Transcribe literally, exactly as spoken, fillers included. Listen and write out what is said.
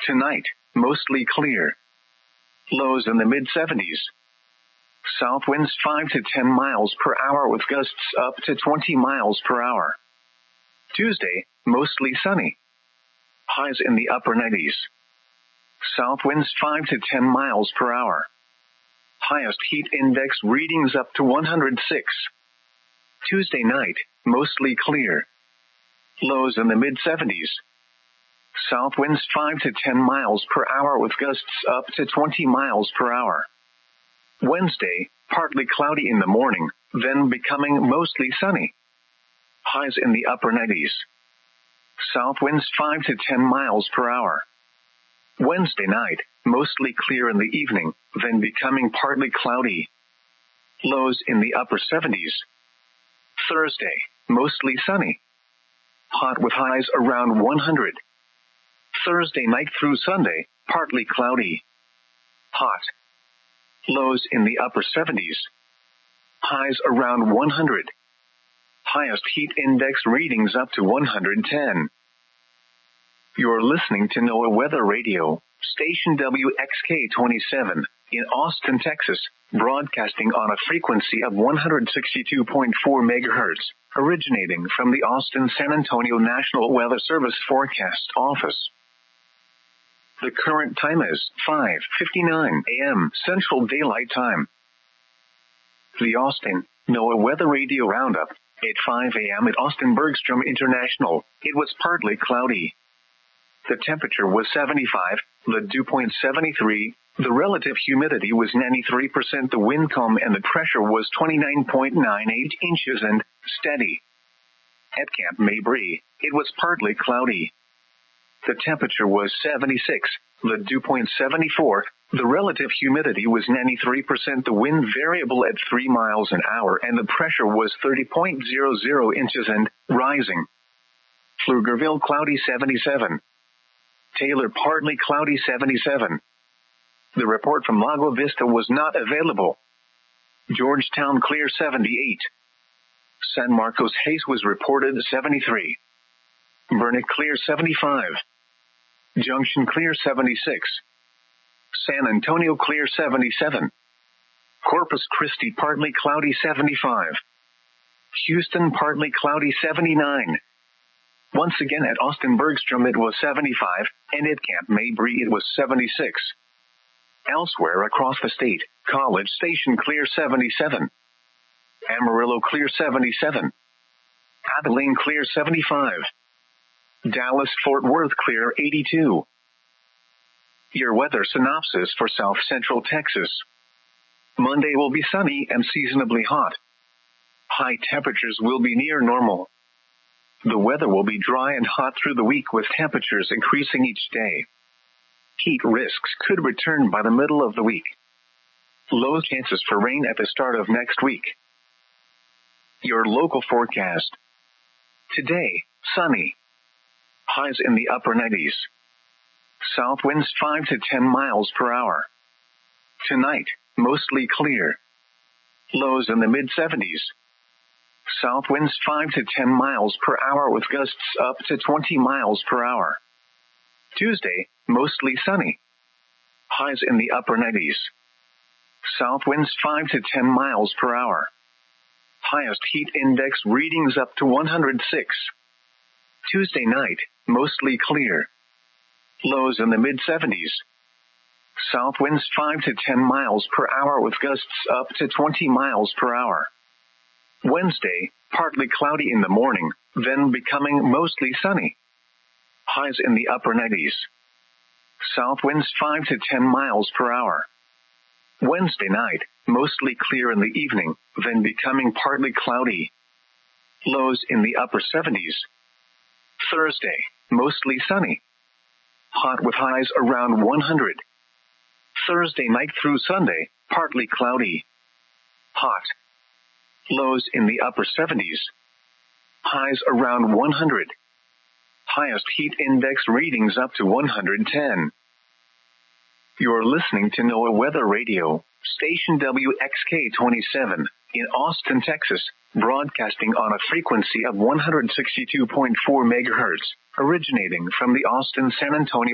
Tonight, mostly clear. Lows in the mid seventies. South winds five to ten miles per hour with gusts up to twenty miles per hour. Tuesday, mostly sunny. Highs in the upper nineties. South winds five to ten miles per hour. Highest heat index readings up to one hundred six. Tuesday night, mostly clear. Lows in the mid seventies. South winds five to ten miles per hour with gusts up to twenty miles per hour. Wednesday, partly cloudy in the morning, then becoming mostly sunny. Highs in the upper nineties. South winds five to ten miles per hour. Wednesday night, mostly clear in the evening, then becoming partly cloudy. Lows in the upper seventies. Thursday, mostly sunny. Hot with highs around one hundred. Thursday night through Sunday, partly cloudy. Hot. Lows in the upper seventies. Highs around one hundred. Highest heat index readings up to one hundred ten. You're listening to NOAA Weather Radio, station W X K twenty-seven, in Austin, Texas, broadcasting on a frequency of one hundred sixty-two point four megahertz, originating from the Austin-San Antonio National Weather Service Forecast Office. The current time is five fifty-nine a.m. Central Daylight Time. The Austin NOAA Weather Radio Roundup. At five a.m. at Austin Bergstrom International, it was partly cloudy. The temperature was seventy-five, the dew point seventy-three, the relative humidity was ninety-three percent, the wind calm and the pressure was twenty-nine point nine eight inches and steady. At Camp Mabry, it was partly cloudy. The temperature was seventy-six, the dew point seventy-four, the relative humidity was ninety-three percent, the wind variable at three miles an hour, and the pressure was thirty point zero zero inches and rising. Pflugerville cloudy seventy-seven. Taylor partly cloudy seventy-seven. The report from Lago Vista was not available. Georgetown clear seventy-eight. San Marcos haze was reported seventy-three. Burnet clear seventy-five. Junction clear seventy-six. San Antonio clear seventy-seven. Corpus Christi partly cloudy seventy-five. Houston partly cloudy seventy-nine. Once again at Austin Bergstrom it was seventy-five, and at Camp Mabry it was seventy-six. Elsewhere across the state, College Station clear seventy-seven. Amarillo clear seventy-seven. Abilene clear seventy-five. Dallas Fort Worth clear eighty-two. Your weather synopsis for South Central Texas. Monday will be sunny and seasonably hot. High temperatures will be near normal. The weather will be dry and hot through the week with temperatures increasing each day. Heat risks could return by the middle of the week. Low chances for rain at the start of next week. Your local forecast. Today, sunny. Highs in the upper nineties. South winds five to ten miles per hour. Tonight, mostly clear. Lows in the mid seventies. South winds five to ten miles per hour with gusts up to twenty miles per hour. Tuesday, mostly sunny. Highs in the upper nineties. South winds five to ten miles per hour. Highest heat index readings up to one hundred six. Tuesday night, mostly clear. Lows in the mid seventies. South winds five to ten miles per hour with gusts up to twenty miles per hour. Wednesday, partly cloudy in the morning, then becoming mostly sunny. Highs in the upper nineties. South winds five to ten miles per hour. Wednesday night, mostly clear in the evening, then becoming partly cloudy. Lows in the upper seventies. Thursday, mostly sunny. Hot with highs around one hundred. Thursday night through Sunday, partly cloudy. Hot. Lows in the upper seventies. Highs around one hundred. Highest heat index readings up to one hundred ten. You're listening to NOAA Weather Radio, station W X K twenty-seven, in Austin, Texas, broadcasting on a frequency of one hundred sixty-two point four megahertz, originating from the Austin-San Antonio